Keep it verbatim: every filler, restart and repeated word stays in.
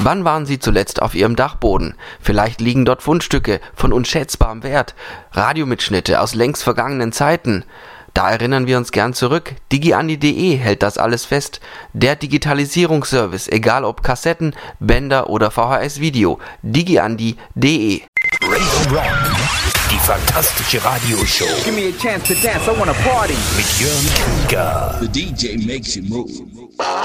Wann waren Sie zuletzt auf Ihrem Dachboden? Vielleicht liegen dort Fundstücke von unschätzbarem Wert, Radiomitschnitte aus längst vergangenen Zeiten. Da erinnern wir uns gern zurück. digiandi punkt de hält das alles fest. Der Digitalisierungsservice, egal ob Kassetten, Bänder oder V H S-Video. digiandi punkt de. Radio Rock, die fantastische Radioshow. Give me a chance to dance, I wanna party. Mit Jörn Krieger. The D J makes you move.